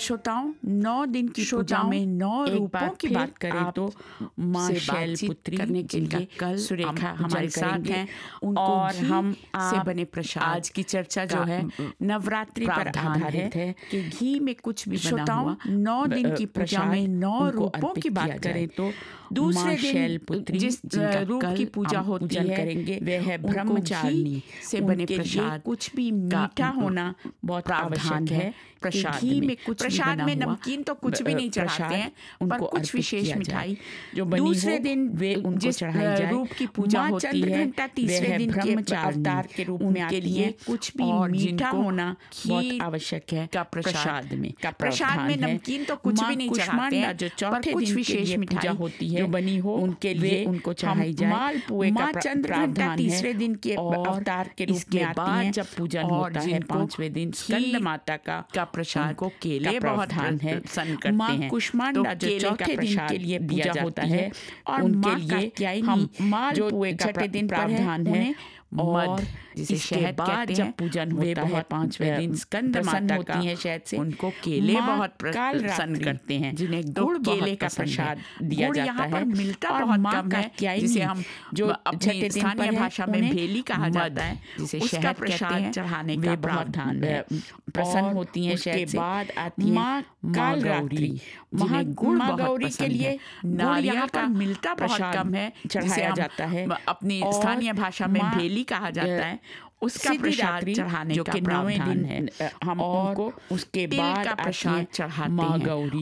श्रोताओं, 9 दिन की पूजा में 9 रूपों की बात करें तो माँ शैलपुत्री करने के लिए कल सुरेखा हमारे साथ हैं और हम से बने प्रसाद। आज की चर्चा जो है नवरात्रि पर आधारित है कि घी में कुछ भी बना हुआ 9 दिन की पूजा में 9 रूपों की बात करें तो दूसरे शैलपुत्री जिस रूप की पूजा होती है करेंगे वह है ब्रह्मचारिणी से बने प्रसाद। कुछ भी मीठा होना बहुत आवश्यक है प्रसाद में। प्रसाद में नमकीन तो कुछ भी नहीं चढ़ाते हैं, पर कुछ विशेष मिठाई जो दूसरे दिन वे उनको चढ़ाई जाए। रूप की पूजा होती है तीसरे दिन के अवतार के रूप में के लिए कुछ भी मीठा होना बहुत आवश्यक है का प्रसाद में। प्रसाद में नमकीन तो कुछ भी नहीं चढ़ाते हैं, जो चौथे दिन विशेष मिठाई होती है जो बनी हो उनके लिए उनको चढ़ाई जाए। मालपुए का प्रावधान तीसरे दिन के अवतार के रूप में आती है जब पूजन होता है। 5वें दिन स्कंद माता का प्रसाद को केले बहुत प्रसन्न करते हैं। कुष्मांडा जो चौथे दिन के लिए पूजा होता है और उनके लिए हम मालपुए का छठे दिन प्रावधान है और जिसे शहद कहते हैं। जब पूजन होता है 5वें दिन स्कंद माता होती है शहद से, उनको केले बहुत प्रसन्न करते हैं, जिन्हें गुड़ केले का प्रसाद दिया जाता है। मिलता बहुत कम है, जिसे हम जो अपनी स्थानीय भाषा में भेली कहा जाता है, जिसे शहद प्रसाद चढ़ाने का प्रावधान है। प्रसन्न होती है शहद से। बाद आती है माँ गौरी, माँ गौरी के लिए नारियल का मिलता बहुत कम है, चढ़ाया जाता है। अपनी स्थानीय भाषा में भेली कहा जाता है, उसका प्रसाद चढ़ाने जो कि 9वें दिन है। हम उनको उसके बाद का प्रसाद चढ़ाते हैं।